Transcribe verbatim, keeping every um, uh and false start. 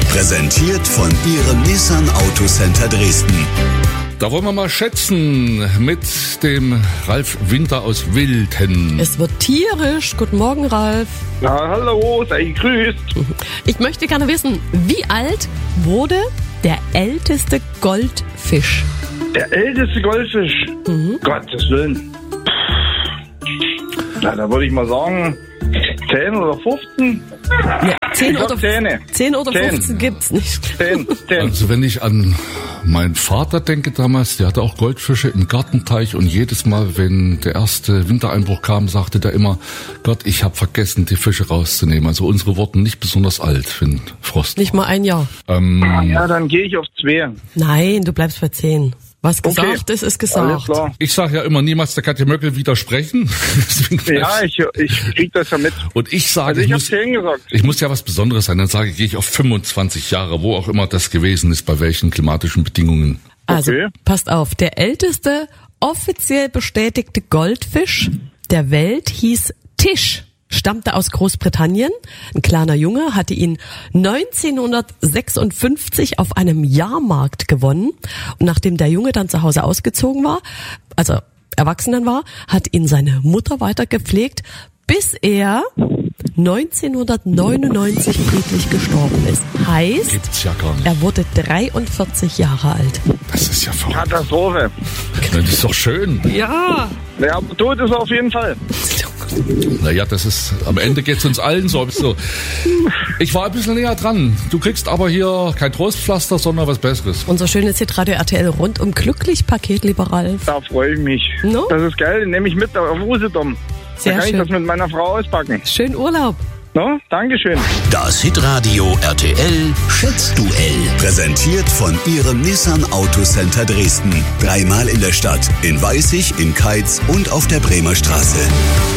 Präsentiert von Ihrem Nissan Autocenter Dresden. Da wollen wir mal schätzen mit dem Ralf Winter aus Wilthen. Es wird tierisch. Guten Morgen, Ralf. Ja, hallo, sei gegrüßt. Ich möchte gerne wissen, wie alt wurde der älteste Goldfisch? Der älteste Goldfisch? Mhm. Gottes Willen. Na, da würde ich mal sagen, zehn oder fünfzehn? Ja, zehn oder, zehn. zehn oder fünfzehn gibt's nicht. zehn, zehn. Also wenn ich an meinen Vater denke damals, der hatte auch Goldfische im Gartenteich und jedes Mal, wenn der erste Wintereinbruch kam, sagte der immer, Gott, ich habe vergessen, die Fische rauszunehmen. Also unsere wurden nicht besonders alt, wenn Frost Nicht war. mal ein Jahr. Ähm, Ja, dann gehe ich auf zwei. Nein, du bleibst bei zehn. Was gesagt Okay. ist, ist Alles gesagt. klar. Ich sage ja immer niemals der Katja Möckel widersprechen. Deswegen Ja, ich, ich krieg das ja mit. Und ich sage, Also ich, ich habe muss, zehn gesagt. ich muss ja was Besonderes sein. Dann sage ich, gehe ich auf fünfundzwanzig Jahre, wo auch immer das gewesen ist, bei welchen klimatischen Bedingungen. Also, Okay. passt auf. Der älteste offiziell bestätigte Goldfisch der Welt hieß Tisch. Stammte aus Großbritannien. Ein kleiner Junge hatte ihn neunzehnhundertsechsundfünfzig auf einem Jahrmarkt gewonnen. Und nachdem der Junge dann zu Hause ausgezogen war, also erwachsen dann war, hat ihn seine Mutter weiter gepflegt, bis er neunzehnhundertneunundneunzig friedlich gestorben ist. Heißt, Gibt's ja gar nicht. er wurde dreiundvierzig Jahre alt. Das ist ja verrückt. Katastrophe. Das ist doch schön. Ja. Ja, aber tot ist er auf jeden Fall. Naja, das ist, am Ende geht's uns allen so. so. Ich war ein bisschen näher dran. Du kriegst aber hier kein Trostpflaster, sondern was Besseres. Unser schönes Hitradio R T L rundum glücklich Paket, lieber Ralf. Da freue ich mich. No? Das ist geil, den nehme ich mit auf Usedom. Sehr Da kann schön. ich das mit meiner Frau auspacken. Schönen Urlaub. No? Dankeschön. Das Hitradio R T L Schätzduell. Präsentiert von Ihrem Nissan Autocenter Dresden. Dreimal in der Stadt, in Weißig, in Keitz und auf der Bremer Straße.